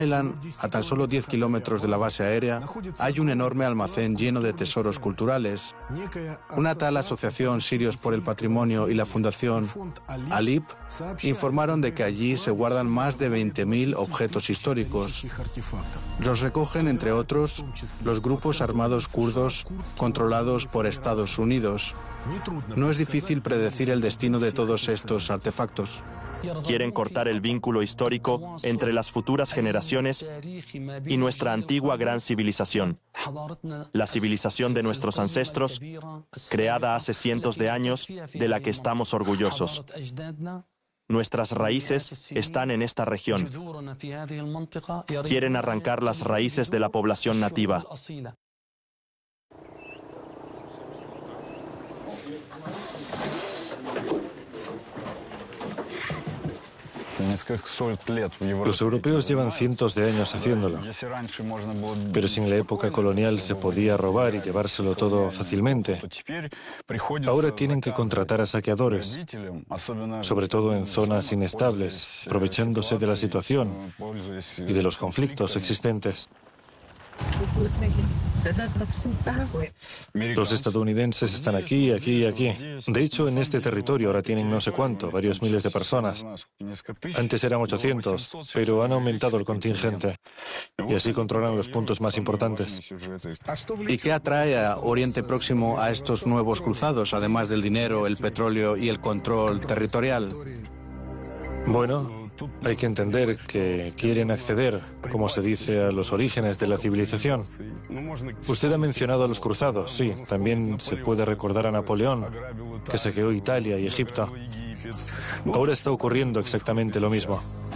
A tan solo 10 kilómetros de la base aérea, hay un enorme almacén lleno de tesoros culturales. Una tal asociación Sirios por el Patrimonio y la Fundación Alip informaron de que allí se guardan más de 20.000 objetos históricos. Los recogen, entre otros, los grupos armados kurdos controlados por Estados Unidos. No es difícil predecir el destino de todos estos artefactos. Quieren cortar el vínculo histórico entre las futuras generaciones y nuestra antigua gran civilización, la civilización de nuestros ancestros, creada hace cientos de años, de la que estamos orgullosos. Nuestras raíces están en esta región. Quieren arrancar las raíces de la población nativa. Los europeos llevan cientos de años haciéndolo, pero si en la época colonial se podía robar y llevárselo todo fácilmente, ahora tienen que contratar a saqueadores, sobre todo en zonas inestables, aprovechándose de la situación y de los conflictos existentes. Los estadounidenses están aquí, aquí y aquí. De hecho, en este territorio ahora tienen no sé cuánto, varios miles de personas. Antes eran 800, pero han aumentado el contingente. Y así controlan los puntos más importantes. ¿Y qué atrae a Oriente Próximo a estos nuevos cruzados, además del dinero, el petróleo y el control territorial? Bueno, hay que entender que quieren acceder, como se dice, a los orígenes de la civilización. Usted ha mencionado a los cruzados, sí. También se puede recordar a Napoleón, que saqueó Italia y Egipto. Ahora está ocurriendo exactamente lo mismo.